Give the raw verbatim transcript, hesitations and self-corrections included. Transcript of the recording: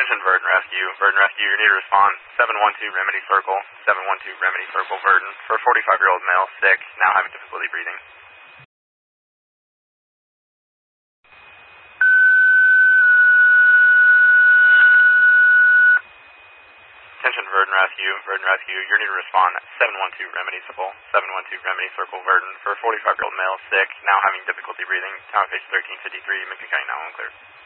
Attention Verdon Rescue. Verdon Rescue, you need to respond. seven one two Remedy Circle. seven one two Remedy Circle, Verdon. For a forty-five-year-old male, sick, now having difficulty breathing. Attention Verdon Rescue. Verdon Rescue, you need to respond. seven one two Remedy Circle. seven one two Remedy Circle, Verdon. For a forty-five-year-old male, sick, now having difficulty breathing. Town of page thirteen fifty-three, Macon County now unclear.